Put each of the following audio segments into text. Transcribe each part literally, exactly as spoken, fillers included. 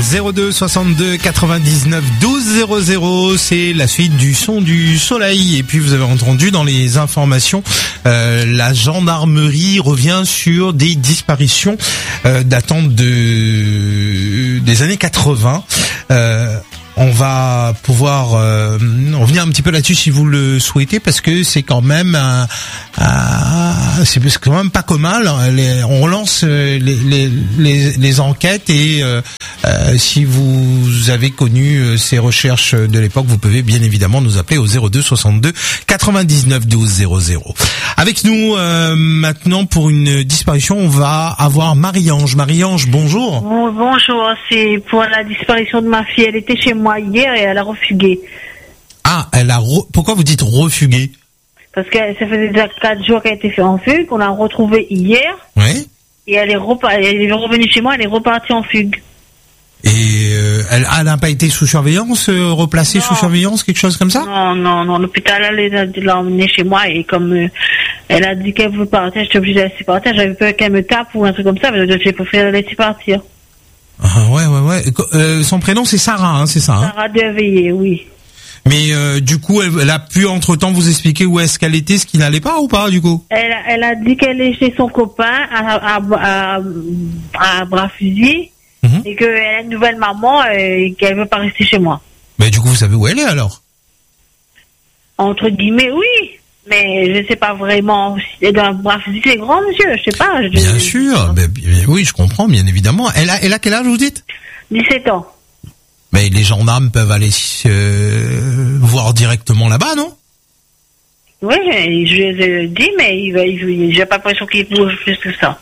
zéro deux soixante-deux quatre-vingt-dix-neuf douze zéro zéro, c'est la suite du son du soleil. Et puis vous avez entendu dans les informations, euh, la gendarmerie revient sur des disparitions euh, datant de des années quatre-vingts. Euh, On va pouvoir euh, revenir un petit peu là-dessus si vous le souhaitez, parce que c'est quand même un, un, c'est quand même pas commun. Les, on lance les, les, les, les enquêtes et euh, euh, si vous avez connu ces recherches de l'époque, vous pouvez bien évidemment nous appeler au zéro deux soixante-deux quatre-vingt-dix-neuf douze zéro zéro. Avec nous euh, maintenant pour une disparition, on va avoir Marie-Ange. Marie-Ange, bonjour. Bon, bonjour, c'est pour la disparition de ma fille. Elle était chez moi hier et elle a refugué. Ah, elle a re... pourquoi vous dites refugué? Parce que ça faisait déjà quatre jours qu'elle était fait en fugue, on l'a retrouvée hier. Oui. Et elle est, repa... elle est revenue chez moi, elle est repartie en fugue. Et euh, elle n'a pas été sous surveillance, euh, replacée non. sous surveillance, quelque chose comme ça? Non, non, non. L'hôpital, elle l'a emmenée chez moi et comme euh, elle a dit qu'elle veut partir, j'étais obligée de la laisser partir. J'avais peur qu'elle me tape ou un truc comme ça, mais j'ai préféré la laisser partir. Ah, ouais, ouais, ouais. Euh, son prénom c'est Sarah, hein, c'est ça? Hein? Sarah Deveillé, oui. Mais euh, du coup, elle, elle a pu entre-temps vous expliquer où est-ce qu'elle était, ce qui n'allait pas ou pas, du coup? Elle, a- elle a dit qu'elle est chez son copain à, à, à, à Bras-Fusil. Mhm. Et qu'elle a une nouvelle maman et qu'elle veut pas rester chez moi. Mais du coup, vous savez où elle est alors? Entre guillemets, oui. Mais je sais pas vraiment. Dans bref, c'est grand, monsieur. Je sais pas. Je, Bien je, sûr. Ben, bien- oui, je comprends, bien évidemment. Elle a, elle a quel âge, vous dites? dix-sept ans. Mais les gendarmes peuvent aller euh, voir directement là-bas, non? Oui, je, je les ai dit, mais il va, il, j'ai pas l'impression qu'il bouge plus que ça.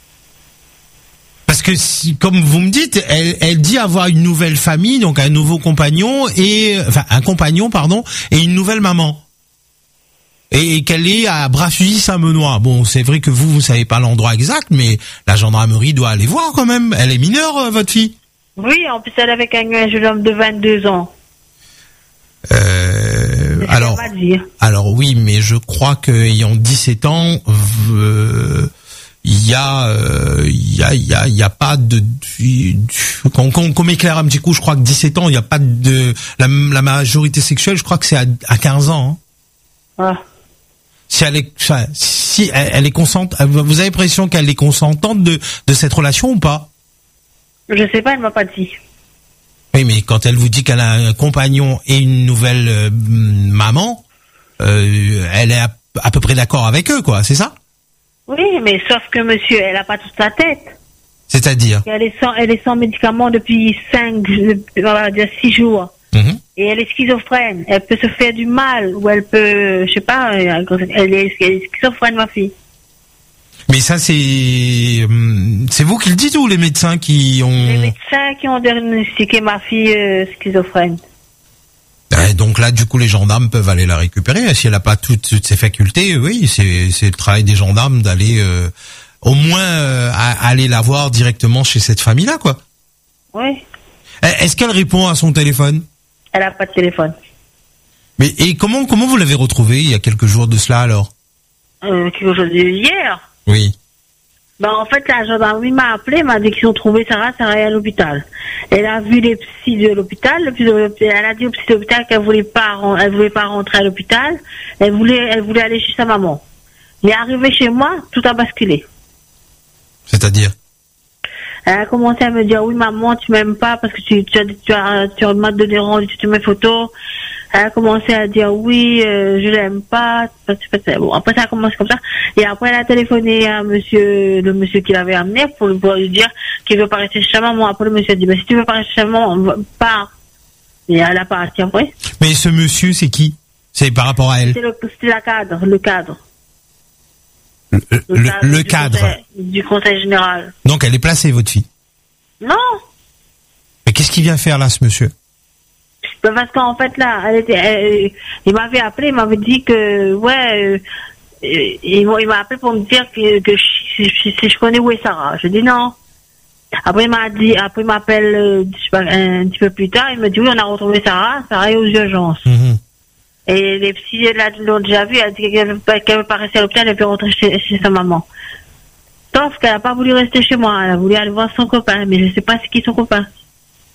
Parce que si, comme vous me dites, elle, elle dit avoir une nouvelle famille, donc un nouveau compagnon et enfin un compagnon pardon et une nouvelle maman. Et, et qu'elle est à Bras-Fusil-Saint-Benoît. Bon, c'est vrai que vous vous savez pas l'endroit exact, mais la gendarmerie doit aller voir quand même. Elle est mineure, euh, votre fille? Oui, en plus elle est avec un, un jeune homme de vingt-deux ans. Euh, C'est alors, ce qu'elle m'a dit. alors oui, mais je crois qu'ayant dix-sept ans, euh, il y a, euh, il y a, il y a, il y a pas de, qu'on, qu'on, qu'on m'éclaire un petit coup. Je crois que dix-sept ans, il y a pas de, la, la majorité sexuelle, je crois que c'est à, à quinze ans. Hein. Ah. Si elle est, enfin, si elle, elle est consentante, vous avez l'impression qu'elle est consentante de, de cette relation ou pas? Je sais pas, elle m'a pas dit. Oui, mais quand elle vous dit qu'elle a un compagnon et une nouvelle euh, maman, euh, elle est à, à peu près d'accord avec eux, quoi, c'est ça? Oui, mais sauf que monsieur, elle a pas toute sa tête. C'est-à-dire? Elle est sans, elle est sans médicaments depuis cinq, on va dire six jours. Mm-hmm. Et elle est schizophrène. Elle peut se faire du mal, ou elle peut, je sais pas, elle est, elle est schizophrène, ma fille. Mais ça, c'est, c'est vous qui le dites ou les médecins qui ont... Les médecins qui ont diagnostiqué ma fille euh, schizophrène. Eh, donc là, du coup, les gendarmes peuvent aller la récupérer. Si elle n'a pas toutes, toutes ses facultés, oui, c'est, c'est le travail des gendarmes d'aller euh, au moins euh, à, aller la voir directement chez cette famille-là, quoi. Oui. Est-ce qu'elle répond à son téléphone? Elle a pas de téléphone. Mais et comment comment vous l'avez retrouvée il y a quelques jours de cela alors? Euh, quelque chose de hier. Oui. Ben, en fait, la gendarmerie m'a appelé, m'a dit qu'ils ont trouvé Sarah, Sarah est à l'hôpital. Elle a vu les psys de l'hôpital, le psy de l'hôpital, elle a dit au psy de l'hôpital qu'elle voulait pas, elle voulait pas rentrer à l'hôpital, elle voulait, elle voulait aller chez sa maman. Elle est arrivée chez moi, tout a basculé. C'est-à-dire? Elle a commencé à me dire, oui, maman, tu m'aimes pas parce que tu, tu as, tu as, tu m'as donné rendu toutes mes photos. Elle a commencé à dire, oui, euh, je l'aime pas. Bon, après, ça a commencé comme ça. Et après, elle a téléphoné à monsieur, le monsieur qui l'avait amené pour, pour lui dire qu'il veut pas rester chez sa maman. Après, le monsieur a dit, ben, si tu veux pas rester chez sa maman, pars. Et elle a parti après. Mais ce monsieur, c'est qui? C'est par rapport à elle? C'était le, c'était la cadre, le cadre. Le, Le, le, cadre, le du, cadre. Conseil, du conseil général. Donc elle est placée, votre fille? Non. Mais qu'est-ce qu'il vient faire là, ce monsieur? Parce qu'en fait, là, elle était, elle, il m'avait appelé, il m'avait dit que, ouais, euh, il, il m'a appelé pour me dire que, que si, si, si je connais où est Sarah. Je dis non. Après, il m'a dit, après, il m'appelle, euh, je sais pas, un, un petit peu plus tard, il me dit, oui, on a retrouvé Sarah, Sarah est aux urgences. Mm-hmm. Et les psy, là, l'ont déjà vu, elle a dit qu'elle veut pas, qu'elle veut pas rester à l'hôpital, elle veut rentrer chez, chez sa maman. Sauf qu'elle a pas voulu rester chez moi, elle a voulu aller voir son copain, mais je sais pas c'est qui son copain.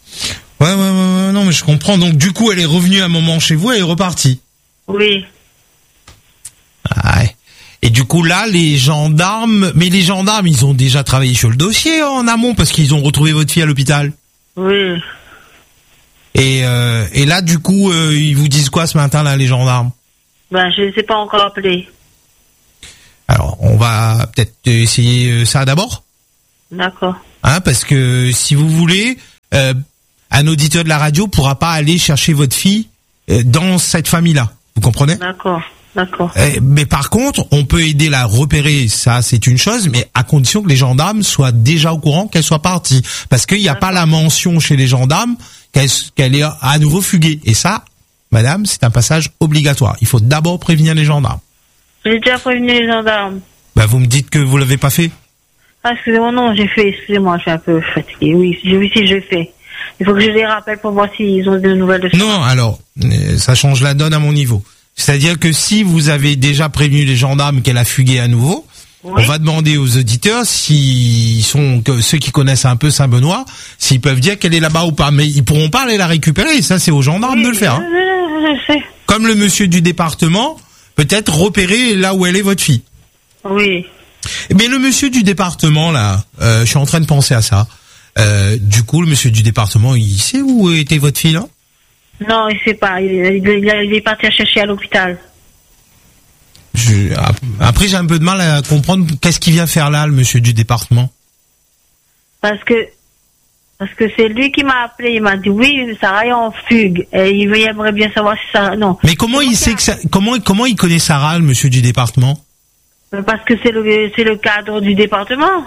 Ouais, ouais, ouais, ouais, non, mais je comprends. Donc, du coup, elle est revenue un moment chez vous et elle est repartie. Oui. Ah, ouais. Et du coup, là, les gendarmes, mais les gendarmes, ils ont déjà travaillé sur le dossier en amont parce qu'ils ont retrouvé votre fille à l'hôpital. Oui. Et, euh, et là, du coup, euh, ils vous disent quoi ce matin, là, les gendarmes? Ben, je ne sais pas encore appelé. Alors, on va peut-être essayer ça d'abord. D'accord. Hein, parce que si vous voulez, euh, un auditeur de la radio pourra pas aller chercher votre fille euh, dans cette famille-là. Vous comprenez? D'accord. D'accord. Euh, mais par contre, on peut aider la repérer, ça c'est une chose, mais à condition que les gendarmes soient déjà au courant qu'elle soit partie. Parce qu'il n'y a pas la mention chez les gendarmes qu'elle, qu'elle est à nouveau fuguée. Et ça, madame, c'est un passage obligatoire. Il faut d'abord prévenir les gendarmes. J'ai déjà prévenu les gendarmes. Bah, vous me dites que vous l'avez pas fait? Ah, excusez-moi, non, j'ai fait, excusez-moi, je suis un peu fatiguée. Oui, oui, si, je fais. Il faut que je les rappelle pour voir s'ils ont des nouvelles de ça. Non, alors, euh, ça change la donne à mon niveau. C'est-à-dire que si vous avez déjà prévenu les gendarmes qu'elle a fugué à nouveau, oui. On va demander aux auditeurs s'ils sont, que ceux qui connaissent un peu Saint-Benoît, s'ils peuvent dire qu'elle est là-bas ou pas. Mais ils pourront pas aller la récupérer. Ça, c'est aux gendarmes oui, de le faire. Hein. Je, je sais. Comme le monsieur du département, peut-être repérer là où elle est votre fille. Oui. Mais le monsieur du département, là, euh, je suis en train de penser à ça. Euh, du coup, le monsieur du département, il sait où était votre fille, là? Non, il sait pas. Il, il, il est parti à chercher à l'hôpital. Je, après, j'ai un peu de mal à comprendre qu'est-ce qu'il vient faire là, le monsieur du département. Parce que parce que c'est lui qui m'a appelé. Il m'a dit oui, Sarah est en fugue. Et il aimerait bien savoir si Sarah... Non. Mais comment il sait que ça... Comment, comment il connaît Sarah, le monsieur du département? Parce que c'est le, c'est le cadre du département.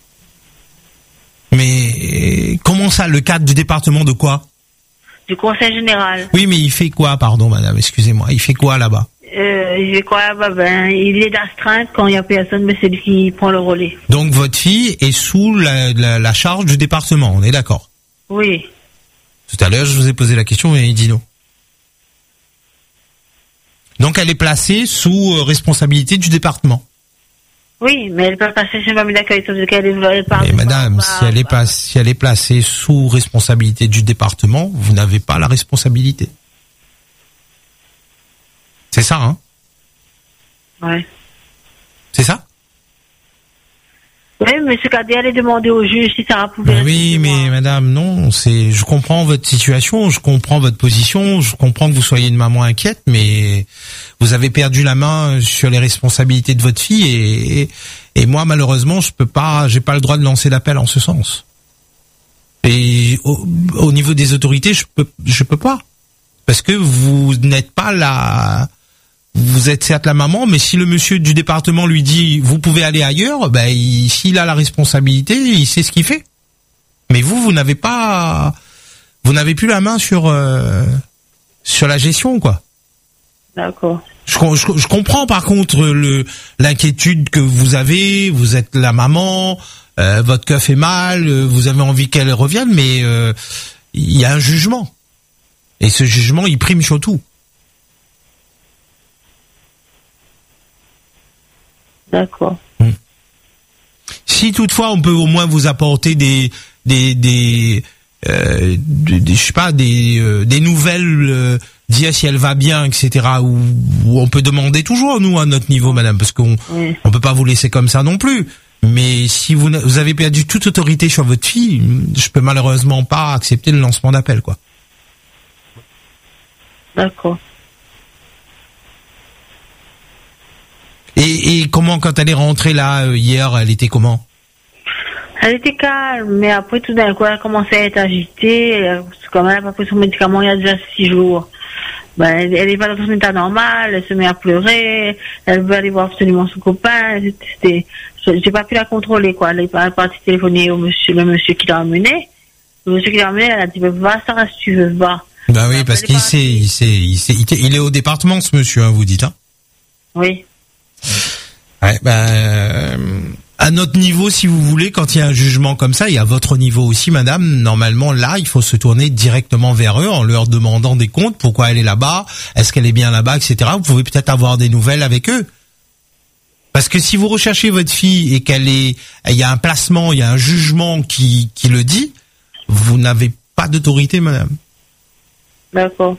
Mais comment ça, le cadre du département de quoi? Du conseil général. Oui, mais il fait quoi, pardon madame, excusez-moi, il fait quoi là-bas? euh, Il fait quoi bah, ben, il est d'astreinte quand il n'y a personne, mais c'est lui qui prend le relais. Donc votre fille est sous la, la, la charge du département, on est d'accord? Oui. Tout à l'heure, je vous ai posé la question et il dit non. Donc elle est placée sous euh, responsabilité du département? Oui, mais elle peut passer chez une famille d'accueil, sauf qu'elle est par. Mais madame, par, si elle est pas, si elle est placée sous responsabilité du département, vous n'avez pas la responsabilité. C'est ça, hein? Ouais. C'est ça? Oui, mais ce qu'a dit, elle est demandé au juge si ça pouvait. Ben oui, mais madame, non, c'est, je comprends votre situation, je comprends votre position, je comprends que vous soyez une maman inquiète, mais vous avez perdu la main sur les responsabilités de votre fille et, et, et moi, malheureusement, je peux pas, j'ai pas le droit de lancer l'appel en ce sens. Et au, au niveau des autorités, je peux, je peux pas. Parce que vous n'êtes pas la, vous êtes certes la maman, mais si le monsieur du département lui dit vous pouvez aller ailleurs, ben il, s'il a la responsabilité, il sait ce qu'il fait. Mais vous, vous n'avez pas, vous n'avez plus la main sur euh, sur la gestion, quoi. D'accord. Je, je, je comprends par contre le l'inquiétude que vous avez. Vous êtes la maman, euh, votre cœur fait mal, vous avez envie qu'elle revienne, mais euh, il y a un jugement. Et ce jugement, il prime sur tout. D'accord. Si toutefois on peut au moins vous apporter des des des, euh, des, des je sais pas des euh, des nouvelles, euh, dire si elle va bien, et cetera. Ou, ou on peut demander toujours nous à notre niveau, madame, parce qu'on oui. on peut pas vous laisser comme ça non plus. Mais si vous vous avez perdu toute autorité sur votre fille, je peux malheureusement pas accepter le lancement d'appel, quoi. D'accord. Et, et comment, quand elle est rentrée là hier, elle était comment? Elle était calme, mais après tout d'un coup elle a commencé à être agitée. Comme elle n'a pas pris son médicament il y a déjà six jours, ben, elle, elle est pas dans son état normal, elle se met à pleurer, elle veut aller voir absolument son copain. C'était, j'ai pas pu la contrôler, quoi. Elle est partie téléphoner au monsieur, le monsieur qui l'a emmené. Le monsieur qui l'a emmené, elle a dit va Sarah si tu veux, va. Bah oui, parce qu'il sait, il sait, il sait, il est au département ce monsieur, hein, vous dites, hein? Oui. Ouais, bah, euh, à notre niveau, si vous voulez, quand il y a un jugement comme ça, et à votre niveau aussi, madame, normalement, là, il faut se tourner directement vers eux en leur demandant des comptes, pourquoi elle est là-bas, est-ce qu'elle est bien là-bas, et cetera. Vous pouvez peut-être avoir des nouvelles avec eux. Parce que si vous recherchez votre fille et qu'elle est, il y a un placement, il y a un jugement qui, qui le dit, vous n'avez pas pas d'autorité, madame. D'accord.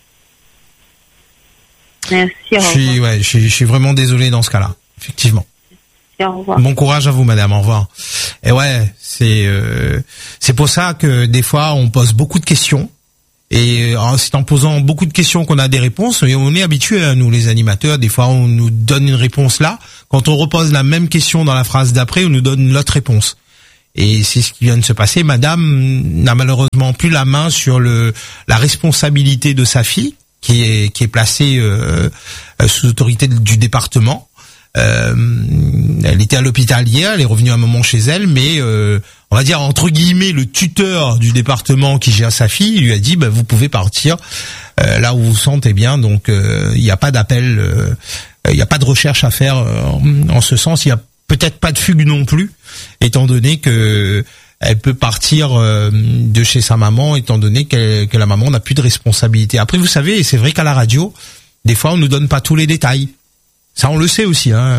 Merci, au Je suis, revoir. ouais, je suis, je suis vraiment désolé dans ce cas-là, effectivement. Au revoir. Bon courage à vous, madame. Au revoir. Et ouais, c'est euh, c'est pour ça que des fois on pose beaucoup de questions. Et euh, c'est en posant beaucoup de questions qu'on a des réponses. Et on est habitués, hein, nous les animateurs. Des fois, on nous donne une réponse là. Quand on repose la même question dans la phrase d'après, on nous donne l'autre réponse. Et c'est ce qui vient de se passer. Madame n'a malheureusement plus la main sur le la responsabilité de sa fille, qui est qui est placée euh, sous autorité du département. Euh, elle était à l'hôpital hier, elle est revenue un moment chez elle, mais euh, on va dire entre guillemets le tuteur du département qui gère sa fille lui a dit bah, vous pouvez partir euh, là où vous vous sentez bien, donc il euh, n'y a pas d'appel, il euh, n'y a pas de recherche à faire euh, en, en ce sens, il y a peut-être pas de fugue non plus, étant donné que elle peut partir euh, de chez sa maman, étant donné que, que la maman n'a plus de responsabilité. Après vous savez, et c'est vrai qu'à la radio, des fois on nous donne pas tous les détails. Ça, on le sait aussi, hein.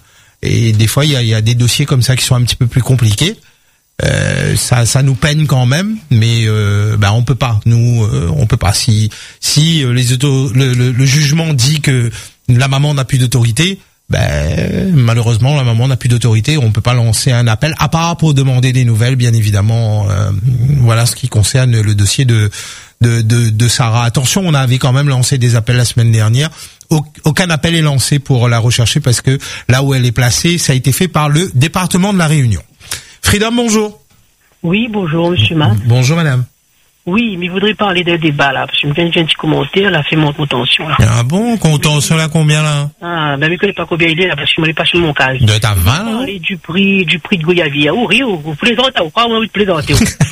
Et des fois, il y a, y a des dossiers comme ça qui sont un petit peu plus compliqués. Euh, ça, ça nous peine quand même, mais euh, ben on peut pas. Nous, euh, on peut pas. Si, si les auto, le, le, le jugement dit que la maman n'a plus d'autorité, ben malheureusement, la maman n'a plus d'autorité. On peut pas lancer un appel, à part pour demander des nouvelles, bien évidemment. Euh, voilà ce qui concerne le dossier de. De, de, de Sarah. Attention, on avait quand même lancé des appels la semaine dernière. Aucun appel est lancé pour la rechercher parce que là où elle est placée, ça a été fait par le département de la Réunion. Freedom, bonjour. Oui, bonjour, monsieur Ma. Bonjour, madame. Oui, mais je voudrais parler d'un débat, là, parce que je me viens de un petit commentaire, là, fait monter mon tension, là. Ah bon, contention là, combien, là? Ah, ben, je ne connais pas combien il est, là, parce que je ne me l'ai pas sur mon cas. De ta vingt, là? Parler du prix, du prix de Goyavier. Oh, Rio, vous plaisantez, ou pas, vous plaisantez.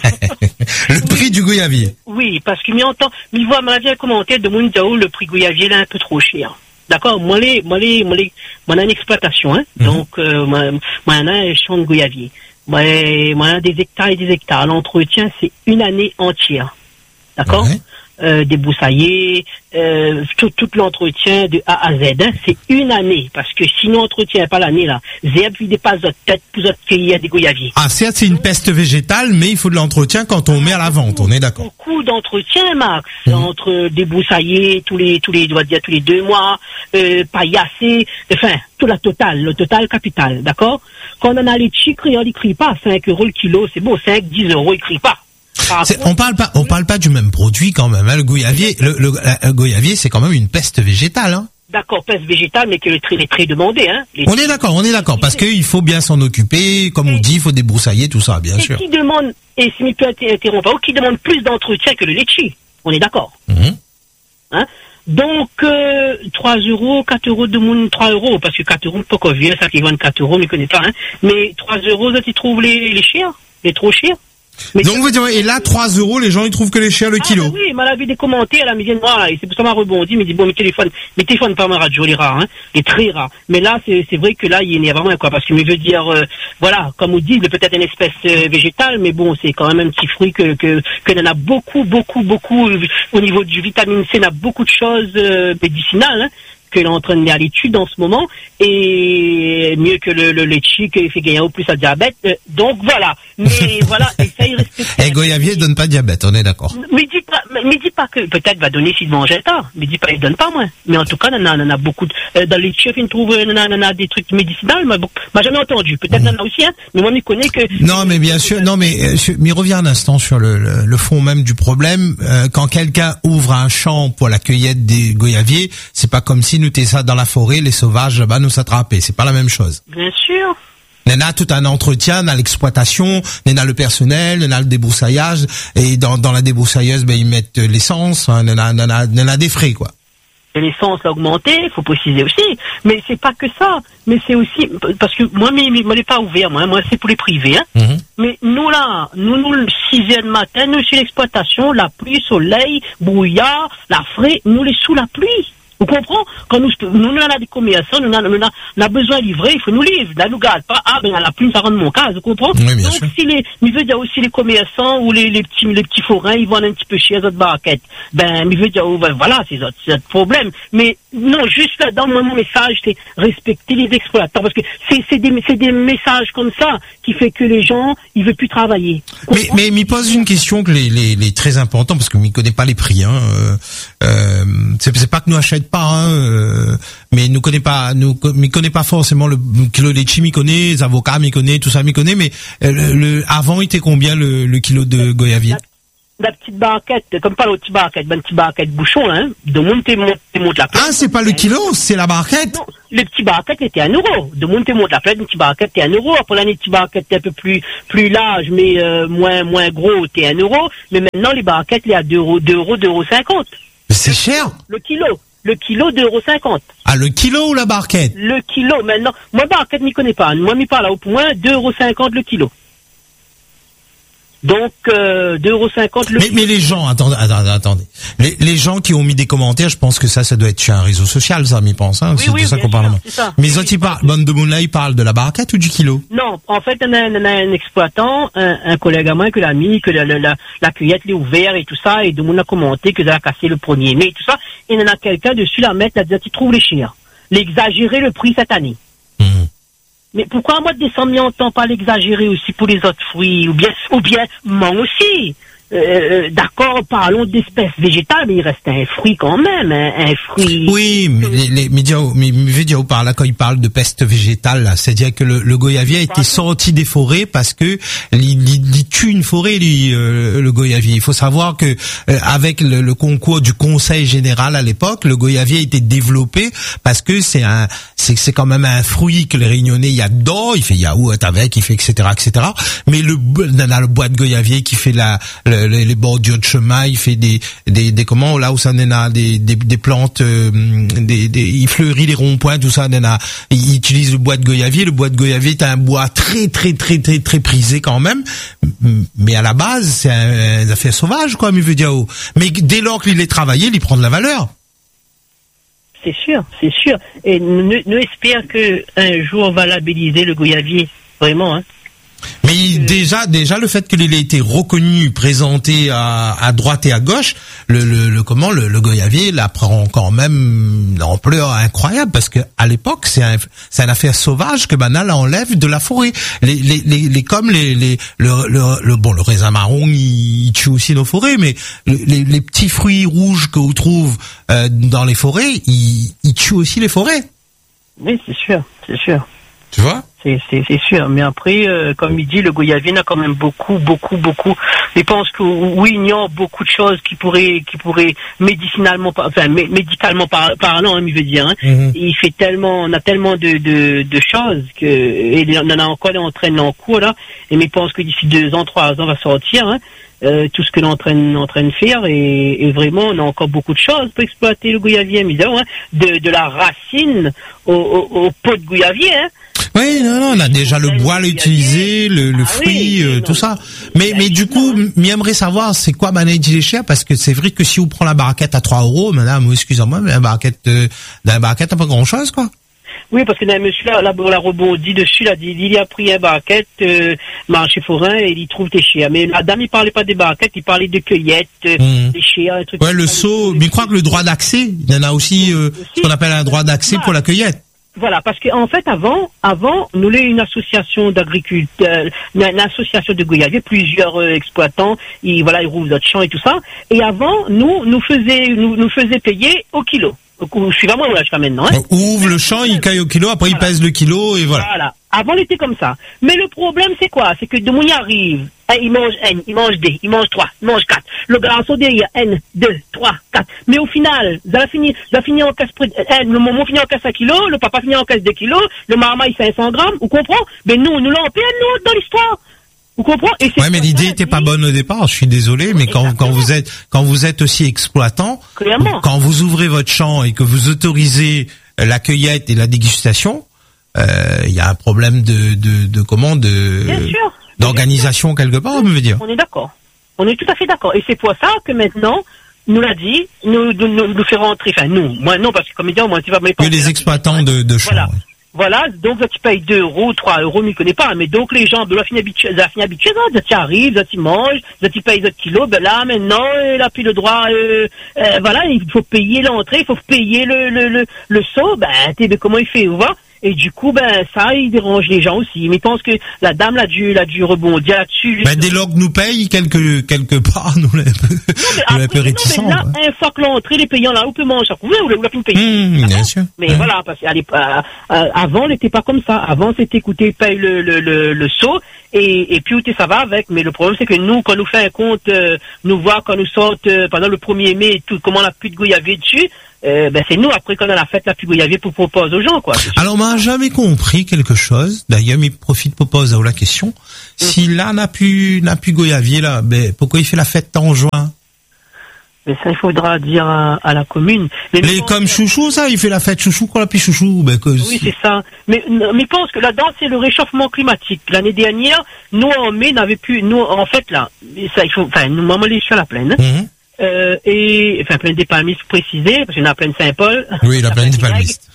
Le prix du Goyavier. Oui, parce qu'il m'y entend, mais il voit, m'a dit un commentaire de mon Dao, le prix Goyavier, là, un peu trop cher. D'accord, moi, les, moi, les, moi, les, moi, une exploitation, hein. Mm-hmm. Donc, euh, moi, moi, un champ de Goyavier. Moi, moi, des hectares et des hectares. L'entretien, c'est une année entière. D'accord, ouais. euh, Débroussailler, euh, tout, tout l'entretien de A à Z, hein, c'est une année, parce que sinon entretien pas l'année là, zéb vide pas votre tête pour votre cueillir à des goyaviers. Ah certes c'est une peste végétale, mais il faut de l'entretien quand on met à la vente, on est d'accord. Beaucoup d'entretien, Max, mmh. entre débroussailler tous les tous les doit dire tous les deux mois, euh, paillasser, enfin tout la totale, le total capital, d'accord. Quand on en a les petits clients, ils crient pas cinq euros le kilo, c'est bon, cinq, dix euros, ils crient pas. On parle pas, on parle pas du même produit quand même. Hein. Le goyavier, le, le, le goyavier, c'est quand même une peste végétale. Hein. D'accord, peste végétale, mais que le trait est très demandé. Hein. Les on est d'accord, on est d'accord, parce qu'il faut bien s'en occuper, comme on dit, il faut débroussailler tout ça, bien et sûr. Qui demande, et si je peux interrompre, qui demande plus d'entretien que le litchi, on est d'accord. Mmh. Hein. Donc, euh, trois euros, quatre euros de monde, trois euros, parce que quatre euros, pourquoi vient ça qui vend quatre euros, je ne connais pas, hein. Mais trois euros, tu trouves les, les chers, les trop chers. Mais donc, vous dire, et là, trois euros, les gens, ils trouvent que les chers le ah, kilo. Ben oui, m'a vu des commentaires, là, mais viennent voir, là, et c'est pour ça m'a rebondi, mais dit, bon, mes téléphones, mes téléphones, pas ma radio, les rares, hein, les très rares. Mais là, c'est, c'est vrai que là, il y a vraiment, quoi, parce que, mais veut dire, euh, voilà, comme on dit, peut-être une espèce euh, végétale, mais bon, c'est quand même un petit fruit que, que, que n'en a beaucoup, beaucoup, beaucoup, euh, au niveau du vitamine C, n'a beaucoup de choses, euh, médicinales, hein, que l'on est en train de faire à l'étude en ce moment, et mieux que le, le litchi, qui fait gagner au plus à diabète, euh, donc voilà. Mais voilà, et ça, il reste. Et goyavier donne pas de diabète, on est d'accord. Mais dis pas, mais dis pas que, peut-être va donner s'il mange un tas, mais dis pas, il donne pas moins. Mais en tout cas, on a, on a beaucoup de, euh, dans les chefs, il trouve, on a, on a des trucs médicinaux, m'a, m'a jamais entendu. Peut-être mmh. on en a aussi, hein, mais moi, je connais que. Non, mais bien sûr, non, mais, euh, mais reviens un instant sur le, le, le fond même du problème. Euh, quand quelqu'un ouvre un champ pour la cueillette des goyaviers, c'est pas comme si nous étions ça dans la forêt, les sauvages, bah, nous s'attraper. C'est pas la même chose. Bien sûr. On a tout un entretien, on a l'exploitation, on a le personnel, on a le débroussaillage, et dans, dans la débroussailleuse, ben, ils mettent l'essence, on a, on a, on a des frais, quoi. L'essence a augmenté, il faut préciser aussi, mais c'est pas que ça, mais c'est aussi, parce que moi, mais, mais, moi, je l'ai pas ouvert, moi, moi, c'est pour les privés, hein. Mm-hmm. Mais nous, là, nous, nous, le six heures matin, nous, sur l'exploitation, la pluie, soleil, brouillard, la fraie, nous, les sous la pluie. Vous comprenez? Quand nous, nous, on a des commerçants, nous, on a, nous, a, on a besoin de livrer, il faut nous livrer. Là, nous garde pas, ah, ben, à la plume, ça rentre mon cas, vous comprenez? Oui, bien Donc, sûr. si les, il veut dire aussi les commerçants ou les, les petits, les petits forains, ils vendent un petit peu cher les autres barquettes. Ben, il veut dire, oh, ben, voilà, c'est notre, c'est notre problème. Mais, non, juste là, dans mon message, c'est respecter les exploitants. Parce que c'est, c'est des, c'est des messages comme ça qui fait que les gens, ils veulent plus travailler. Mais, mais, m'y pose une question que les, les, les très important, parce que m'y connaît pas les prix, hein. Euh, euh, c'est, c'est pas que nous achète pas, hein. Euh, mais nous connaît pas, nous, m'y connaît pas forcément le kilo de litchi, m'y connaît, les avocats, m'y connaît, tout ça, m'y connaît, mais, euh, le, le, avant, il était combien le, le kilo de goyavier? La petite barquette, comme pas le petit barquette, ben, petit barquette bouchon, hein, de monter, monter, monter la plate. Ah, c'est pas le kilo, c'est la barquette? Non, le petit barquette était un euro. De monter, monter la plate, le petit barquette était un euro. Après l'année, le petit barquette était un peu plus, plus large, mais, euh, moins, moins gros, était un euro. Mais maintenant, les barquettes, il est à deux euros, deux euros, deux euros cinquante. Mais c'est cher. Le kilo. Le kilo, deux euros cinquante. Ah, le kilo ou la barquette? Le kilo, maintenant. Moi, barquette, m'y connais pas. Moi, m'y parle au point, deux euros cinquante le kilo. Donc, euh, deux euros cinquante le mais, mais les gens, attendez, attendez, attendez. Les, les gens qui ont mis des commentaires, je pense que ça, ça doit être chez un réseau social, ça, m'y pense, hein. Oui, c'est oui, de ça qu'on parle. Ça. Mais les autres, ils parlent, Bande de Moulin, ils parlent de la barquette ou du kilo? Non, en fait, on a, on a un exploitant, un, un collègue à moi, que l'a mis, que la, la, la, la cueillette l'est ouverte et tout ça, et de monde a commenté que ça a cassé le premier mai et tout ça, et il y en a quelqu'un dessus la mettre, la dire, tu trouves les chers. L'exagérer le prix cette année. Mmh. Mais pourquoi, moi, de décembre, on n'entend pas l'exagérer aussi pour les autres fruits, ou bien, ou bien, moi aussi. Euh, d'accord, parlons d'espèces végétales, mais il reste un fruit quand même, un, un fruit. Oui, mais les, les médias, mais médias par là, quand ils parlent de peste végétale, là, c'est-à-dire que le, le goyavier a été sorti des forêts parce que il, il, il tue une forêt, lui, euh, le goyavier. Il faut savoir que euh, avec le, le concours du Conseil général à l'époque, le goyavier a été développé parce que c'est un, c'est c'est quand même un fruit que les Réunionnais, il y a dedans, il fait yaourt avec, il fait et cetera et cetera. Mais le dans le bois de goyavier qui fait la, la Les, les bordures de chemin, il fait des des des comment là où ça en a des des des plantes, euh, des des il fleurit les ronds-points, tout ça, en a, il utilise le bois de goyavier. Le bois de goyavier est un bois très très très très très prisé quand même, mais à la base c'est un, un affaire sauvage quoi, mais veut dire. Mais dès lors qu'il est travaillé, il prend de la valeur. C'est sûr, c'est sûr. Et nous, nous espérons que un jour on va labelliser le goyavier, vraiment, hein. Mais déjà, déjà le fait qu'il ait été reconnu, présenté à, à droite et à gauche, le, le, le comment, le, le goyavier, là prend quand même une ampleur incroyable parce que à l'époque, c'est un, c'est une affaire sauvage que Banal enlève de la forêt. Les, les, les, les comme les, les, le, le, le bon, le raisin marron, il, il tue aussi nos forêts, mais les, les petits fruits rouges que vous trouvez euh, dans les forêts, ils, ils tuent aussi les forêts. Oui, c'est sûr, c'est sûr. Tu vois? C'est, c'est, c'est sûr. Mais après, euh, comme il dit, le goyavier a quand même beaucoup, beaucoup, beaucoup. Je pense que oui, il y a beaucoup de choses qui pourraient, qui pourraient médicinalement, enfin mé- médicalement par, parlant, hein, il veut dire. Hein. Mm-hmm. Il fait tellement, on a tellement de, de, de choses que, et on en a encore en train en cours là. Et mais je pense que d'ici deux ans, trois ans, on va sortir. Hein. Euh, tout ce que l'on est en train, en train de faire et, et vraiment on a encore beaucoup de choses pour exploiter le goyavier, évidemment, hein, de, de la racine au, au, au pot de goyavier. Hein. Oui, non, non, on a déjà le bois utilisé, le, le ah fruit, oui, euh, tout ça. Mais, mais du coup, m'aimerait savoir c'est quoi Mané dit les chers parce que c'est vrai que si on prend la barquette à trois euros, madame, excusez-moi, mais la barquette, euh, la barquette n'a pas grand chose, quoi. Oui, parce que là, monsieur là, là, l'a rebondi dessus, là, il, il a pris un barquette, euh, marché forain, et il trouve des chiens. Mais la dame, il parlait pas des barquettes, il parlait de cueillettes, euh, mmh. des chiens, des trucs. Ouais, le seau, mais je crois que le droit d'accès, il y en a aussi, euh, aussi ce qu'on appelle un droit d'accès pour la cueillette. Voilà, parce qu'en en fait, avant, avant, nous avons une association d'agriculteurs, une, une association de goyaviers, plusieurs euh, exploitants, ils, voilà, ils rouvrent notre champ et tout ça. Et avant, nous, nous faisaient, nous, nous faisaient payer au kilo. Je suis vraiment là jusqu'à maintenant. Hein. Ouvre le champ, il caille au kilo, après voilà. Il pèse le kilo et voilà. Voilà. Avant, il était comme ça. Mais le problème, c'est quoi? C'est que de mon y arrive, hein, il mange N, il mange D, il mange trois, il mange quatre. Le garçon derrière, N, deux, trois, quatre. Mais au final, ça va finir, ça va finir en caisse, N, le moment finit en caisse un kilo, le papa finit en caisse deux kilos, le marmaille cinq cents grammes, vous comprenez? Mais nous, nous l'en payons, nous, dans l'histoire. Vous comprenez? Ouais, mais l'idée était pas bonne au départ. Je suis désolé, mais quand, quand vous êtes, quand vous êtes aussi exploitant, clairement, quand vous ouvrez votre champ et que vous autorisez la cueillette et la dégustation, il euh, y a un problème de, de, de comment, de, bien sûr, d'organisation quelque part, je veux dire. On est d'accord. On est tout à fait d'accord. Et c'est pour ça que maintenant, nous l'a dit, nous, nous, nous, nous fait rentrer, enfin nous, moi non, parce que comme médian, moi tu vas me Que les exploitants de, de champs. Voilà. Ouais. Voilà, donc là tu payes deux euros, trois euros, je ne connais pas, mais donc les gens, ben, là, fini habitué, là, fini habitué, là, tu arrives, là, tu manges, là, tu payes d'autres kilos, ben là, maintenant, il n'a plus le droit, euh, euh, voilà, il faut payer l'entrée, il faut payer le, le, le, le saut, ben, t'es, ben, comment il fait, vous voyez? Et du coup, ben, ça, il dérange les gens aussi. Mais je pense que la dame l'a dû, l'a dû rebondir là-dessus. Ben, dès lors que nous paye quelque, quelque part, nous l'avons un peu réticents. Non, mais là, ouais. Une fois que l'entrée, les payants, là, on peut manger. Vous voulez, ou la fin payer. Mmh, bien sûr. Mais ouais. voilà, parce qu'avant, euh, n'était pas comme ça. Avant, c'était écoutez, paye le, le, le, le saut, et, et puis, ça va avec. Mais le problème, c'est que nous, quand nous fait un compte, euh, nous voit quand nous sortent, euh, pendant le premier mai, tout, comment on a pu de goyavier dessus, Euh, ben c'est nous après qu'on a la fête la plus goyavier pour proposer aux gens quoi. Alors on m'a jamais compris quelque chose. D'ailleurs, il profite pour poser la question. Mm. Si là n'a plus n'a plus goyavier là, ben pourquoi il fait la fête en juin? Mais ça il faudra dire à, à la commune. Mais Les comme chouchou ça, il fait la fête chouchou quoi la plus chouchou. Ben que oui c'est ça. Mais mais je pense que là-dedans c'est le réchauffement climatique. L'année dernière, nous en mai n'avait plus nous en fait là, ça il faut enfin nous maman les à la plaine. Hein. Mm-hmm. Euh, et enfin plaine des palmistes précisé parce qu'il y en a plaine Saint-Paul. Oui, la plaine des palmistes.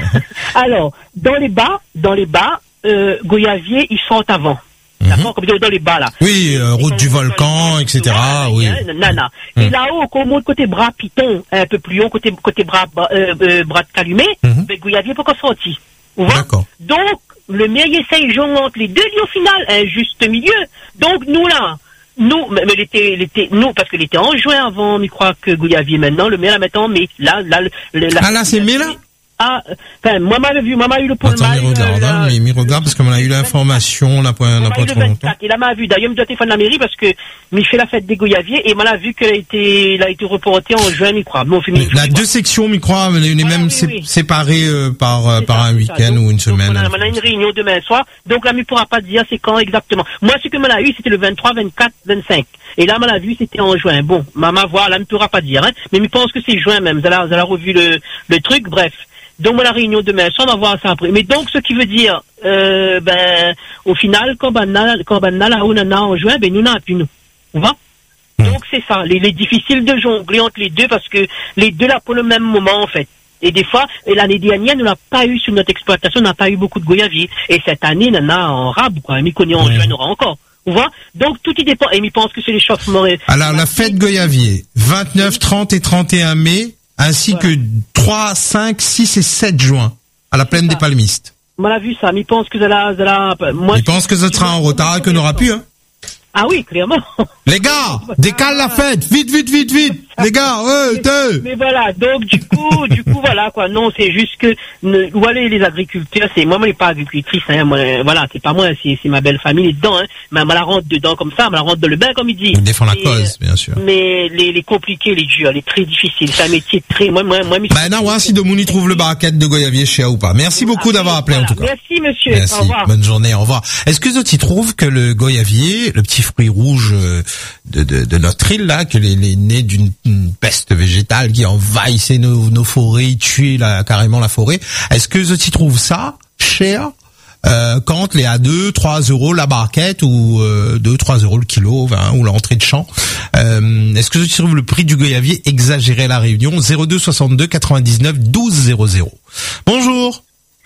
Alors dans les bas, dans les bas, euh, goyavier ils sont avant. Mm-hmm. D'accord, comme dans les bas là. Oui, euh, route du volcan, et cetera. Oui. Nana. Mm. Et là-haut, quand on monte côté bras Piton, un peu plus haut, côté côté bras euh, euh, bras de Calumet, mm-hmm. ben, goyavier pas qu'on sorti. D'accord. Donc le maire essaye de jouer entre les deux lieux au final, un juste milieu. Donc nous là. Nous, mais l'été, l'été, nous, parce que l'été en juin avant, je crois que Goyavier maintenant, le mai là maintenant, mais là, là, le, la, ah là, c'est mai là? Ah, enfin, moi, m'avait vu, moi, m'a eu le point de mal. Attends, regarde, euh, hein, mais, mais regarde, parce qu'on a eu l'information, on n'a pas, on n'a pas trop longtemps. Il a m'a vu, d'ailleurs, il me doit téléphoner à la mairie parce que, il fait la fête des Goyaviers, et m'a l'a vu qu'elle a été, il a été reporté en juin, je crois. Bon, mais la deux sections, je crois, on est même oui, oui. séparées, euh, par, euh, par ça, un week-end ou une semaine. Donc, on a, on a une réunion demain soir, donc là, il ne pourra pas dire c'est quand exactement. Moi, ce que m'a l'a eu, c'était le vingt-trois, vingt-quatre, vingt-cinq. Et là, m'a l'a vu, c'était en juin. Bon, maman voit, là, ne pourra pas dire, hein. Mais je pense que c'est juin même. Elle a, elle a revu le, le truc, bref. Donc, la réunion demain, ça, on va voir ça après. Mais donc, ce qui veut dire, euh, ben, au final, quand on a, quand on a la Onana en juin, ben, nous n'avons plus nous. On va? Mmh. Donc, c'est ça. Les, les difficiles de jongler entre les deux parce que les deux là pour le même moment, en fait. Et des fois, l'année dernière, nous n'a pas eu sur notre exploitation, on n'a pas eu beaucoup de goyaviers. Et cette année, on a en rab, quoi. Mais qu'on est en mmh. juin, on aura encore. On voit? Donc, tout y dépend. Et il pense que c'est l'échauffement. Alors, la fête goyavier, vingt-neuf, trente et trente et un mai. Ainsi voilà. que trois, cinq, six et sept juin, à la plaine des palmistes. Moi, l'a vu ça, mais il pense que ça l'a, ça l'a, moi. Il pense que ça sera en retard et que n'aura plus, hein. Ah oui, clairement. Les gars, décale la fête, vite, vite, vite, vite. Les gars, ouais, mais, mais voilà, donc du coup, du coup, voilà quoi. Non, c'est juste que ne, où aller les agriculteurs, c'est moi, moi, je suis pas agricultrice, hein. Moi, voilà, c'est pas moi, c'est, c'est ma belle famille dedans, hein. Mais elle me la rentre dedans comme ça, elle me la rentre dans le bain comme il dit. On défend la cause, bien sûr. Mais les, les compliqués, les durs, les très difficiles, c'est un métier très, moi, moi, moi. Ben non, ouais, si Domouni trouve le baraquette de goyavier chez ou pas. Merci beaucoup ah, d'avoir appelé voilà. en tout cas. Merci monsieur. Merci. Au revoir. Bonne journée, au revoir. Est-ce que tu trouves que le goyavier, le petit fruit rouge de, de, de notre île là, que les, les nés d'une peste végétale qui envahissait nos, nos forêts, tuait la, carrément la forêt. Est-ce que tu trouves ça cher euh, quand les à deux, trois euros la barquette ou euh, deux, trois euros le kilo, hein, ou l'entrée de champ. Euh, est-ce que tu trouves le prix du goyavier exagéré à la Réunion? Zéro deux soixante-deux quatre-vingt-dix-neuf douze zéro zéro. Bonjour.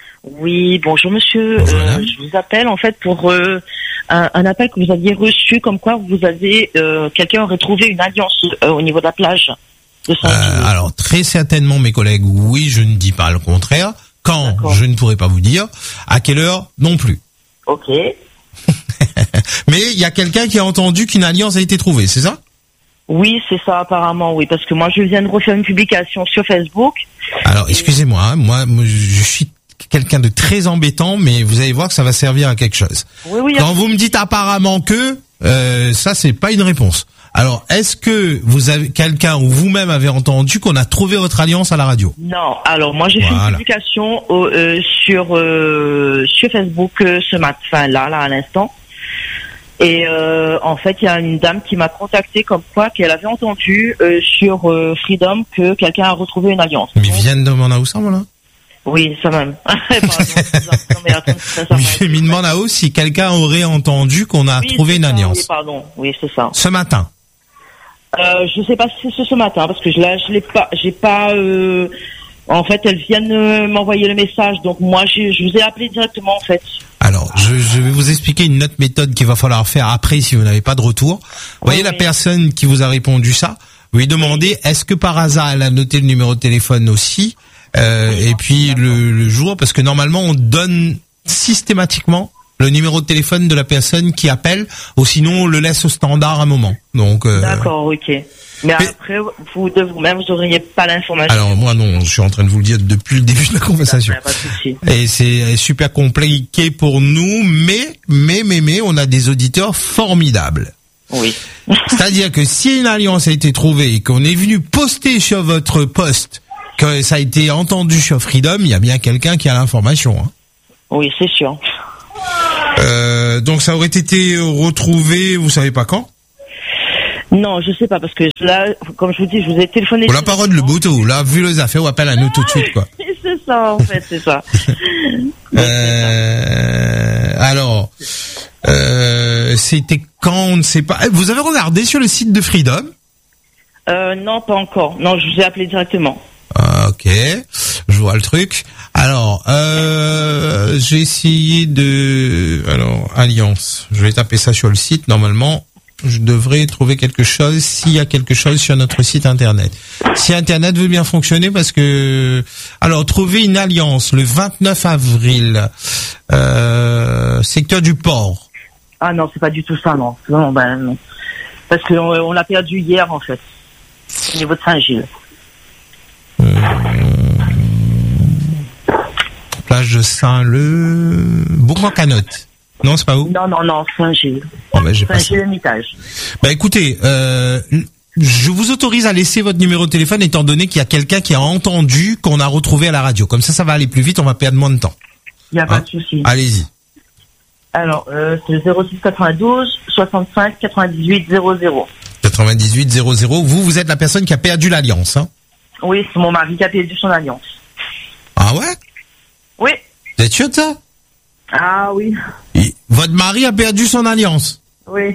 Oui, bonjour monsieur. Bonjour, euh, je vous appelle en fait pour euh, un, un appel que vous aviez reçu, comme quoi vous avez euh, quelqu'un aurait trouvé une alliance euh, au niveau de la plage de Saint-Denis. Euh, alors très certainement mes collègues, oui, je ne dis pas le contraire. Quand, D'accord. Je ne pourrais pas vous dire. À quelle heure, non plus. Ok. Mais il y a quelqu'un qui a entendu qu'une alliance a été trouvée, c'est ça? Oui, c'est ça apparemment, oui, parce que moi je viens de refaire une publication sur Facebook. Alors, excusez-moi, hein, moi, moi je suis quelqu'un de très embêtant, mais vous allez voir que ça va servir à quelque chose. Oui, oui. Quand vous me dites apparemment que, euh, ça c'est pas une réponse. Alors, est-ce que vous avez quelqu'un ou vous-même avez entendu qu'on a trouvé votre alliance à la radio? Non. Alors, moi j'ai voilà. fait une publication euh, sur euh, sur Facebook euh, ce matin, enfin là, là à l'instant. Et euh, en fait, il y a une dame qui m'a contacté comme quoi qu'elle avait entendu euh, sur euh, Freedom que quelqu'un a retrouvé une alliance. Mais viennent de Manao, là? Oui, ça même. Pardon, non, mais attends, ça, ça oui, mais il demande à eux si quelqu'un aurait entendu qu'on a oui, trouvé une ça, alliance. Oui, pardon. Oui, c'est ça. Ce matin. Euh, je sais pas si c'est ce matin parce que je là je l'ai pas, j'ai pas. Euh, en fait, elles viennent euh, m'envoyer le message, donc moi je, je vous ai appelé directement en fait. Alors, je, je vais vous expliquer une autre méthode qu'il va falloir faire après si vous n'avez pas de retour. Vous voyez Oui, la oui. personne qui vous a répondu ça, vous lui demandez est-ce que par hasard elle a noté le numéro de téléphone aussi, euh, Oui, et puis le, le jour, parce que normalement on donne systématiquement le numéro de téléphone de la personne qui appelle, ou sinon on le laisse au standard un moment. Donc. Euh, D'accord, ok. Mais, Mais- après, vous de vous-même, vous n'auriez pas l'information. Alors moi non, je suis en train de vous le dire depuis le début de la conversation. Pas de souci. Et c'est super compliqué pour nous, mais, mais, mais, mais, on a des auditeurs formidables. Oui. C'est-à-dire que si une alliance a été trouvée et qu'on est venu poster sur votre poste que ça a été entendu sur Freedom, il y a bien quelqu'un qui a l'information. Hein. Oui, c'est sûr. Euh, donc ça aurait été retrouvé, vous savez pas quand? Non, je sais pas, parce que là, comme je vous dis, je vous ai téléphoné. Ou la parole le bouton, là, vu les affaires, on appelle à nous tout de suite, quoi. C'est ça, en fait, c'est ça. Euh, alors, euh, c'était quand, on ne sait pas. Vous avez regardé sur le site de Freedom? Euh, non, pas encore. Non, je vous ai appelé directement. Ah, ok, je vois le truc. Alors, euh, j'ai essayé de... Alors, Alliance, je vais taper ça sur le site. Normalement, je devrais trouver quelque chose, s'il y a quelque chose sur notre site internet. Si internet veut bien fonctionner, parce que... Alors, trouver une alliance le vingt-neuf avril, euh, secteur du port. Ah non, c'est pas du tout ça, non. Non, ben non. Parce qu'on on l'a perdu hier, en fait, au niveau de Saint-Gilles. Euh, plage de Saint-Leu... Bourg-en-Canotte. Non, c'est pas où? Non, non, non, Saint-Gilles. Oh, ben, j'ai pas ça. Saint-Gilles-Hermitage. Bah écoutez, euh, je vous autorise à laisser votre numéro de téléphone étant donné qu'il y a quelqu'un qui a entendu qu'on a retrouvé à la radio. Comme ça, ça va aller plus vite, on va perdre moins de temps. Il n'y a pas Hein? de souci. Allez-y. Alors, euh, c'est le zéro six quatre-vingt-douze soixante-cinq quatre-vingt-dix-huit zéro zéro. quatre-vingt-dix-huit zéro zéro. Vous, vous êtes la personne qui a perdu l'alliance, hein? Oui, c'est mon mari qui a perdu son alliance. Ah ouais? Oui. Vous êtes sûr de ça? Ah oui. Et votre mari a perdu son alliance. Oui.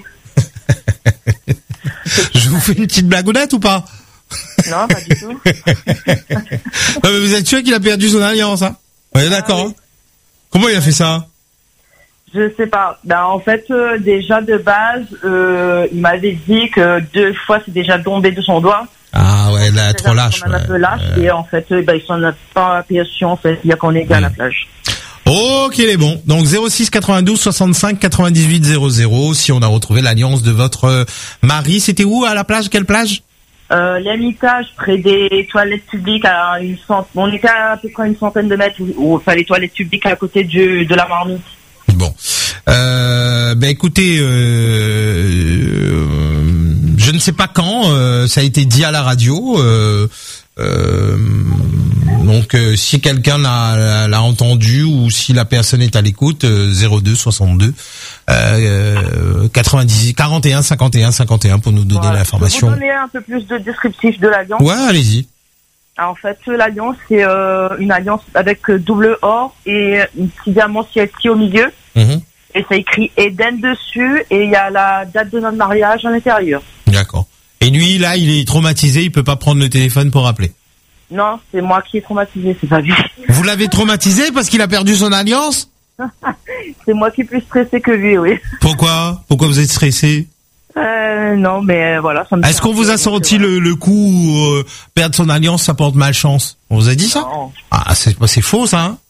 Je vous fais une petite blagounette ou pas? Non, pas du tout. Non, mais vous êtes sûr qu'il a perdu son alliance, hein? Ouais, d'accord. Ah oui. Hein. Comment il a fait ça? Je sais pas. Ben, en fait, euh, déjà de base, euh, il m'avait dit que deux fois c'est déjà tombé de son doigt. Ah ouais, là, C'est trop déjà lâche. quand même un peu Ouais. lâche. Euh, Et en fait, euh, ben, il s'en a pas aperçu, en fait. Il y a qu'on est gars à la plage. Ok, les bons. Donc zéro six quatre-vingt-douze soixante-cinq quatre-vingt-dix-huit zéro zéro. Si on a retrouvé l'alliance de votre euh, mari, c'était où à la plage? Quelle plage? Euh, l'Hermitage, près des toilettes publiques, à une centaine, on était à peu près une centaine de mètres, ou enfin les toilettes publiques à côté du, de la marmite. Bon, euh, ben écoutez, euh, euh, je ne sais pas quand, euh, ça a été dit à la radio. Euh, euh, donc, euh, si quelqu'un l'a, l'a entendu ou si la personne est à l'écoute, euh, zéro deux soixante-deux euh, quatre-vingt-dix quarante et un cinquante et un cinquante et un pour nous donner Voilà. l'information. Je vais vous donner un peu plus de descriptif de l'alliance. Ouais, allez-y. Alors, en fait, l'alliance, c'est euh, une alliance avec euh, double or et une petit diamant C L T au milieu. Mhm. Et ça écrit Eden dessus et il y a la date de notre mariage à l'intérieur. D'accord. Et lui, là, il est traumatisé, il peut pas prendre le téléphone pour appeler. Non, c'est moi qui ai traumatisé, c'est pas lui. Vous l'avez traumatisé parce qu'il a perdu son alliance? C'est moi qui est plus stressé que lui, oui. Pourquoi? Pourquoi vous êtes stressé? Euh, non, mais voilà. Ça me Est-ce fait qu'on un vous peu, a sorti donc, le, le coup euh, perdre son alliance, ça porte malchance? On vous a dit ça? Non. Ah, c'est c'est faux ça. Hein.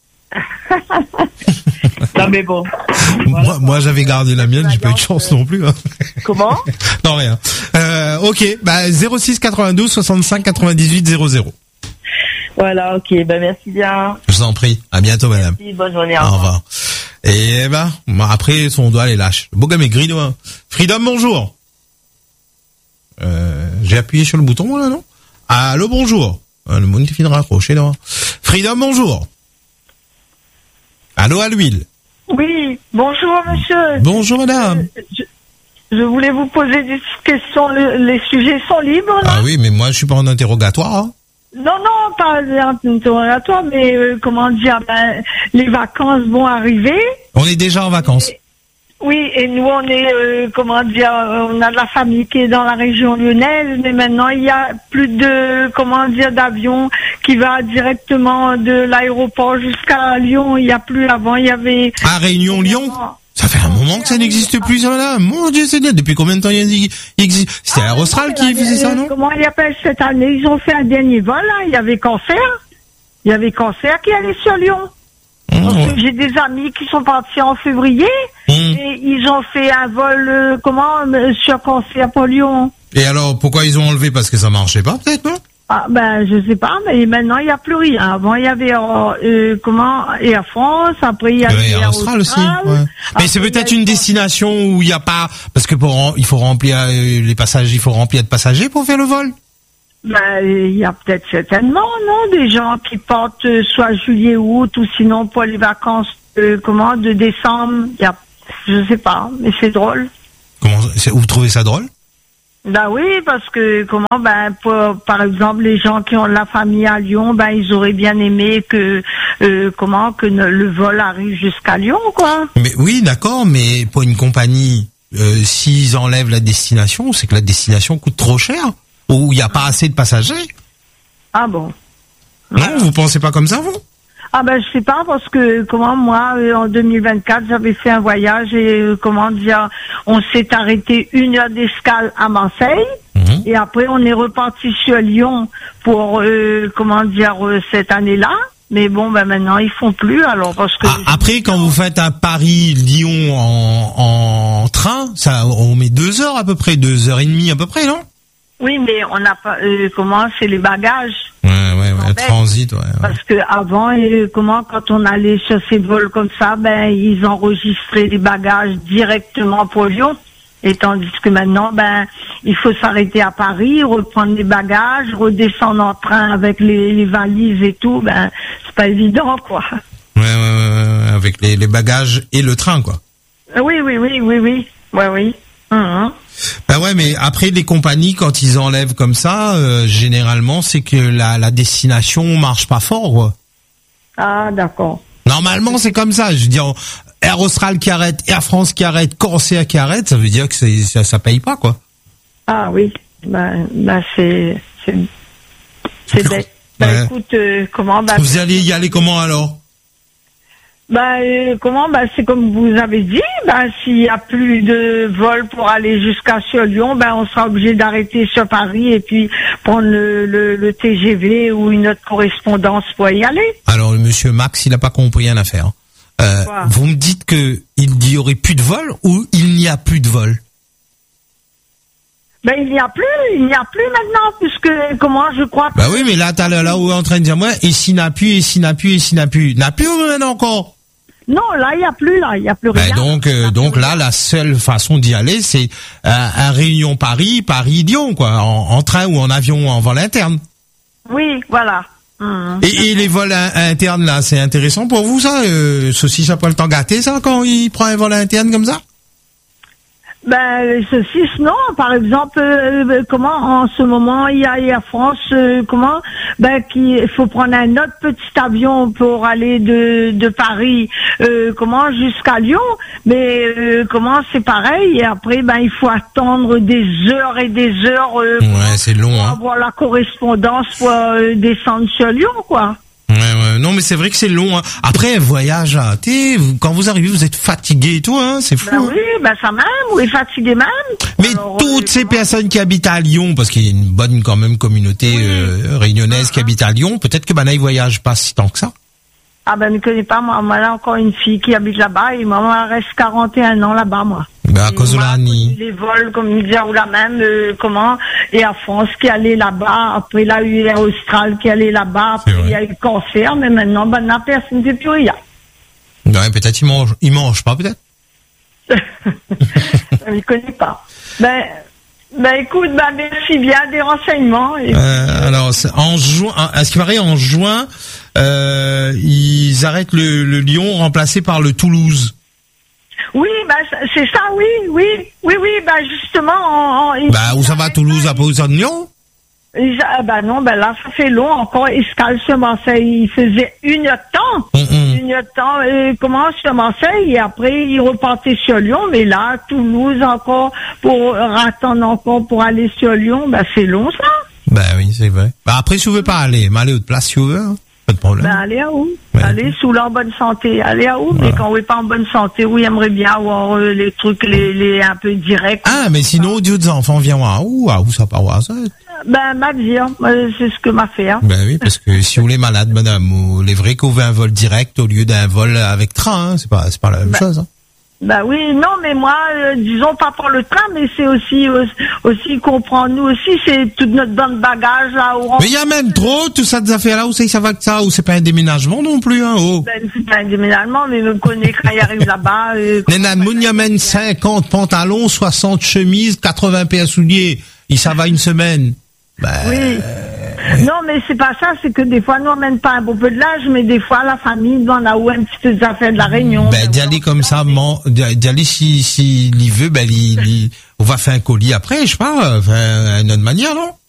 Non, mais bon. Voilà. Moi, moi j'avais gardé la mienne, j'ai pas eu de chance non plus. Hein. Comment? Non rien. Euh, ok, bah zéro six quatre-vingt-douze soixante-cinq quatre-vingt-dix-huit zéro zéro. Voilà, ok, ben merci bien. Je vous en prie. À bientôt, madame. Merci, bonne journée. Au revoir. Et ben, bah, après son doigt les lâche. Le beau gars maigri, hein. Freedom, bonjour. Euh, j'ai appuyé sur le bouton là, non? Allô, bonjour. Euh, le monde finira raccroché là. Freedom, bonjour. Allô, à l'huile. Oui, bonjour monsieur. Bonjour madame. Euh, je, je voulais vous poser des questions. Le- les sujets sont libres là? Ah oui, mais moi je suis pas en interrogatoire. Hein. Non, non, pas un interrogatoire, mais euh, comment dire, ben, les vacances vont arriver. On est déjà en vacances. Et- Oui, et nous on est, euh, comment dire, on a de la famille qui est dans la région lyonnaise, mais maintenant il y a plus de, comment dire, d'avions qui va directement de l'aéroport jusqu'à Lyon. Il y a plus, avant il y avait... À Réunion, Lyon? Ça fait un moment que ça n'existe plus, ça, là. Mon Dieu, c'est bien. Depuis combien de temps il existe? C'était ah, Air Austral non, qui là, faisait ça, non? Comment ils appellent cette année? Ils ont fait un dernier vol, là. Il y avait Cancer. Il y avait Cancer qui allait sur Lyon. Mmh, Parce ouais. que j'ai des amis qui sont partis en février Mmh. et ils ont fait un vol, euh, comment, euh, sur Cancer pour Lyon. Et alors, pourquoi ils ont enlevé? Parce que ça marchait pas, peut-être, non? Ah, ben, je sais pas, mais maintenant, il n'y a plus rien. Avant, il y avait, euh, euh, comment, Air France, après, il y avait Ouais, Air Air Austral aussi. Ouais. Mais c'est Après, peut-être il y a une eu- destination où il y a pas, parce que pour, rem- il faut remplir euh, les passages, il faut remplir de passagers pour faire le vol. Ben, il y a peut-être certainement, non, des gens qui partent euh, soit juillet ou août, ou sinon pour les vacances, euh, comment, de décembre. Il y a, je sais pas, mais c'est drôle. Comment, c'est- vous trouvez ça drôle? Ben oui, parce que comment, ben pour, par exemple les gens qui ont la famille à Lyon, ben ils auraient bien aimé que euh, comment que ne- le vol arrive jusqu'à Lyon, quoi. Mais oui, d'accord, mais pour une compagnie, euh, s'ils enlèvent la destination, c'est que la destination coûte trop cher, ou il n'y a pas assez de passagers. Ah bon. Non, vous pensez pas comme ça, vous? Ah ben je sais pas, parce que comment moi euh, en deux mille vingt-quatre j'avais fait un voyage et euh, comment dire, on s'est arrêté une heure d'escale à Marseille. Mhm. Et après, on est reparti sur Lyon pour, euh, comment dire, euh, cette année-là. Mais bon, ben maintenant, ils font plus, alors, parce que... Ah, après, quand vous faites un Paris-Lyon en, en train, ça, on met deux heures à peu près, deux heures et demie à peu près, non? Oui, mais on n'a pas... Euh, comment, c'est les bagages. Ouais, ouais, ouais, bête. transit, ouais. ouais. Parce que avant, euh, comment, quand on allait sur ces vols comme ça, ben, ils enregistraient les bagages directement pour Lyon. Et tandis que maintenant, ben, il faut s'arrêter à Paris, reprendre les bagages, redescendre en train avec les, les valises et tout, ben, c'est pas évident, quoi. Ouais, ouais, ouais, ouais, avec les, les bagages et le train, quoi. Oui, oui, oui, oui, oui, ouais, oui. Mhm. Ben ouais, mais après les compagnies, quand ils enlèvent comme ça, euh, généralement, c'est que la, la destination marche pas fort, quoi. Ah, d'accord. Normalement, c'est comme ça. Je veux dire, Air Austral qui arrête, Air France qui arrête, Corsair qui arrête, ça veut dire que c'est, ça, ça paye pas, quoi. Ah oui, ben, ben c'est, c'est, c'est bête. Ben Ouais. écoute, euh, comment, ben, Vous allez y aller comment alors? ben, euh, comment, ben, c'est comme vous avez dit, ben, s'il y a plus de vol pour aller jusqu'à sur Lyon, ben, on sera obligé d'arrêter sur Paris et puis prendre le, le, le T G V ou une autre correspondance pour y aller. Alors, le monsieur Max, il a pas compris une affaire. Euh, Quoi? vous me dites que il y aurait plus de vol ou il n'y a plus de vol? Ben, il n'y a plus, il n'y a plus maintenant, puisque, comment, je crois que... Bah oui, mais là, t'as là, là où est en train de dire, moi, et s'il n'a plus, et s'il n'a plus, et s'il n'a plus, n'a plus ou maintenant encore? Non, là, il n'y a plus, là, il n'y a plus Bah rien. donc, Il y euh, a donc plus là, rien. la seule façon d'y aller, c'est euh, un Réunion Paris, Paris Lyon, quoi, en, en train ou en avion, en vol interne. Oui, voilà. Mhm. Et, et les vols in- internes là, c'est intéressant pour vous ça? Euh, ceci, ça prend le temps gâté ça quand il prend un vol interne comme ça? Ben, les saucisses, non. Par exemple, euh, comment, en ce moment, il y a Air France, euh, comment, ben, qui, il faut prendre un autre petit avion pour aller de, de Paris, euh, comment, jusqu'à Lyon. Mais, euh, comment, c'est pareil. Et après, ben, il faut attendre des heures et des heures, euh, Ouais, c'est long, pour hein. avoir la correspondance pour euh, descendre sur Lyon, quoi. Ouais, ouais. Non, mais c'est vrai que c'est long. Hein. Après un voyage, là, t'es, vous- quand vous arrivez, vous êtes fatigué et tout, hein. C'est fou. Ben hein. oui, ben, ça même, ou est fatigué même. Mais Alors, toutes euh, ces comment- personnes qui habitent à Lyon, parce qu'il y a une bonne quand même communauté Oui. euh, réunionnaise qui habite à Lyon, peut-être que ben là ils voyagent pas si tant que ça. Ah ben, je ne connais pas, moi. Moi, là, encore une fille qui habite là-bas, et maman, elle reste quarante et un ans là-bas, moi. Ben à Et cause de moi, la Annie. les vols, comme il disait, ou la même, euh, comment, et à France qui allait là-bas, après, il y a eu Air Austral qui allait là-bas, après, C'est vrai. il y a eu Cancer, mais maintenant, ben, la personne ne fait plus rien. Ouais, peut-être ils mangent, ils mangent pas peut-être. Je ne connais pas. Ben, ben, écoute, ben, merci bien des renseignements. Et Euh, alors c'est- en juin, à ce qui paraît en juin, euh, ils arrêtent le, le Lyon remplacé par le Toulouse. oui, ben, c'est ça, oui, oui, oui, oui, ben, justement, en, en- Bah où ça va Toulouse à Pau de Lyon? Ils- ah ben non, ben là, ça fait long encore. Escale sur Marseille, il faisait une heure de temps. Hum, hum. Une clignotant, et comment sur Marseille, et après, il repartait sur Lyon, mais là, Toulouse encore, pour attendre encore pour aller sur Lyon, bah, c'est long, ça. Ben oui, c'est vrai. Bah, après, si vous voulez pas aller, mais allez autre place, si vous voulez, hein. Pas de problème. Ben, allez à où? Ouais. Allez sous leur bonne santé. Allez à où? Voilà. Mais quand on n'est pas en bonne santé, oui, j'aimerais bien avoir euh, les trucs, les, les, un peu directs. Ah, mais sinon, Dieu enfants viennent voir. Ouh, ah, où ça part voir ça? Ben, m'a dire, c'est ce que m'a fait, hein. Ben oui, parce que si vous êtes malade, madame, ou les vrais qu'on veut un vol direct au lieu d'un vol avec train, hein, c'est pas, c'est pas la même Ben, chose, hein. Ben oui, non, mais moi, euh, disons pas pour le train, mais c'est aussi, euh, aussi comprendre, nous aussi, c'est toute notre bonne bagage, là, au Mais il y a même trop, tout ça, des affaires-là, où c'est que ça va que ça, ou c'est pas un déménagement non plus, hein, oh. Ben, c'est pas un déménagement, mais me connaît quand il arrive là-bas. Euh, Nénan, moun y amène cinquante pantalons, soixante chemises, quatre-vingts paires souliers. Et ça va une semaine. Ben, oui. Non, mais c'est pas ça, c'est que des fois, nous, on mène pas un beau peu de l'âge, mais des fois, la famille, on a où un petit peu des affaires de la Réunion. Ben, d'y aller comme ça, man, d'y aller si, si, il veut, ben, il, il, on va faire un colis après, je sais pas, enfin, une autre manière, non?